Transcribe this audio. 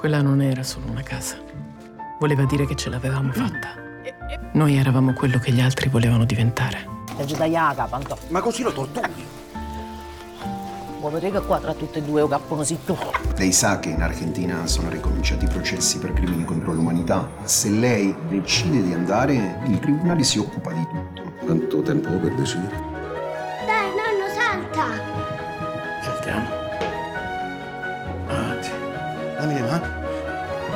Quella non era solo una casa. Voleva dire che ce l'avevamo fatta. Noi eravamo quello che gli altri volevano diventare. È giù da iaca, pantò. Ma così lo torturi? Vuoi vedere che qua tra tutte e due lo cappano sì tu? Lei sa che in Argentina sono ricominciati i processi per crimini contro l'umanità. Se lei decide di andare, il tribunale si occupa di tutto. Quanto tempo per decidere? Dai, nonno, salta! Saltiamo. Avanti. Dammi le mani.